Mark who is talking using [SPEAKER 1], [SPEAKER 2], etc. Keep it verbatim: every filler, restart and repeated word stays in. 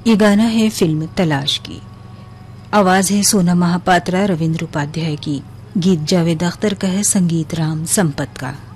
[SPEAKER 1] ये गाना है फिल्म तलाश की। आवाज है सोना महापात्रा, रविंद्र उपाध्याय की। गीत जावेद अख्तर का है, संगीत राम संपत का।